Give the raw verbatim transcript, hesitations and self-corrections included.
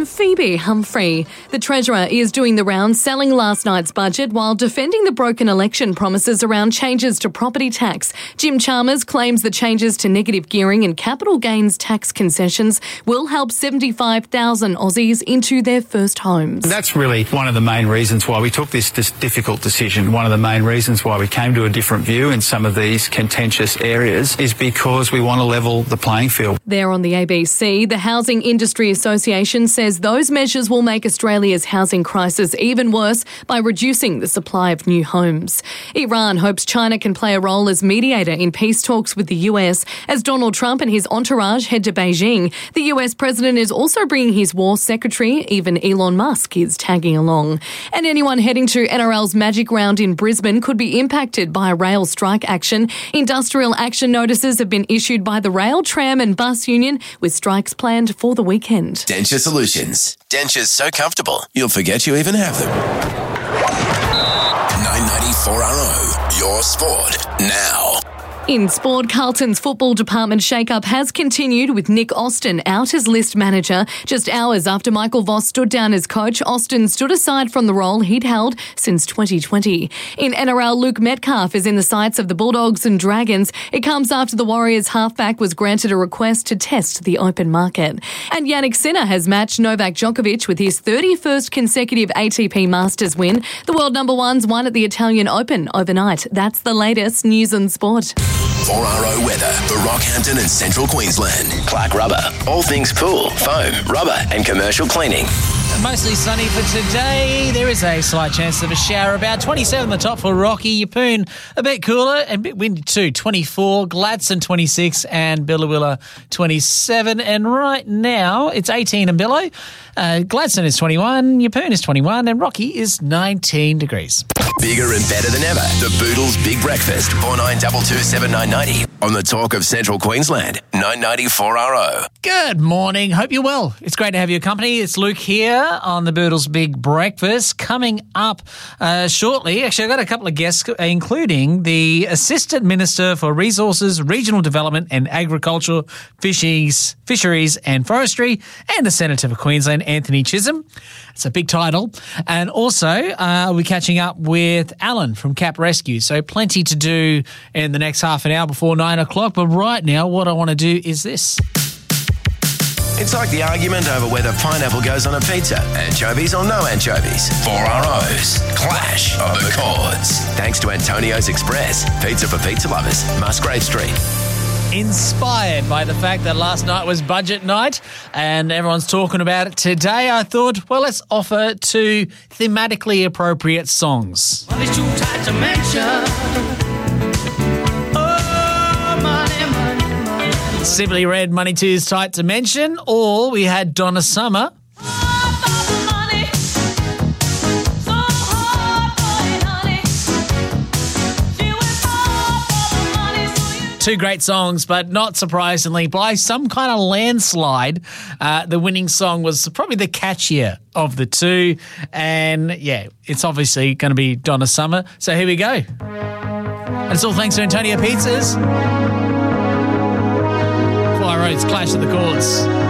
Phoebe Humphrey. The Treasurer is doing the rounds selling last night's budget while defending the broken election promises around changes to property tax. Jim Chalmers claims the changes to negative gearing and capital gains tax concessions will help seventy-five thousand Aussies into their first homes. That's really one of the main reasons why we took this, this difficult decision. One of the main reasons why we came to a different view in some of these contentious areas is because we want to level the playing field. There on the A B C, the Housing Industry Association says those measures will make Australia's housing crisis even worse by reducing the supply of new homes. Iran hopes China can play a role as mediator in peace talks with the U S as Donald Trump and his entourage head to Beijing. The U S president is also bringing his war secretary. Even Elon Musk is tagging along. And anyone heading to N R L's Magic Round in Brisbane could be impacted by a rail strike action. Industrial action notices have been issued by the Rail, Tram and Bus Union, with strikes planned for the weekend. Denture Solutions. Dentures so comfortable, you'll forget you even have them. nine ninety-four R O, your sport now. In sport, Carlton's football department shake-up has continued with Nick Austin out as list manager. Just hours after Michael Voss stood down as coach, Austin stood aside from the role he'd held since twenty twenty. In N R L, Luke Metcalf is in the sights of the Bulldogs and Dragons. It comes after the Warriors halfback was granted a request to test the open market. And Yannick Sinner has matched Novak Djokovic with his thirty-first consecutive A T P Masters win. The world number one's won at the Italian Open overnight. That's the latest news and sport. four R O weather for Rockhampton and Central Queensland. Clark Rubber. All things pool, foam, rubber and commercial cleaning. Mostly sunny for today. There is a slight chance of a shower. About twenty-seven the top for Rocky. Yeppoon a bit cooler and a bit windy too. twenty-four, Gladstone twenty-six and Billawilla twenty-seven. And right now it's eighteen in Billow. Uh, Gladstone is twenty-one, Yeppoon is twenty-one and Rocky is nineteen degrees. Bigger and better than ever. The Boodles Big Breakfast. four nine two two seven nine nine zero on the Talk of Central Queensland. nine ninety-four R O. Good morning. Hope you're well. It's great to have your company. It's Luke here on the Boodles Big Breakfast. Coming up uh, shortly, actually I've got a couple of guests, including the Assistant Minister for Resources, Regional Development and Agriculture, Fisheries, Fisheries and Forestry, and the Senator for Queensland, Anthony Chisholm. It's a big title. And also uh, we're catching up with Alan from Cap Rescue. So plenty to do in the next half an hour before nine o'clock. But right now, what I want to do is this. It's like the argument over whether pineapple goes on a pizza. Anchovies or no anchovies. four R O's. Clash of the Chords. Thanks to Antonio's Express. Pizza for pizza lovers. Musgrave Street. Inspired by the fact that last night was budget night and everyone's talking about it today, I thought, well, let's offer two thematically appropriate songs. Money's too tight to mention. Oh, money, money, money. Simply Red, Money Too is Tight to Mention, or we had Donna Summer. Two great songs, but not surprisingly, by some kind of landslide, uh, the winning song was probably the catchier of the two. And, yeah, it's obviously going to be Donna Summer. So here we go. And it's all thanks to Antonio Pizzas. Four Roads Clash of the Chords.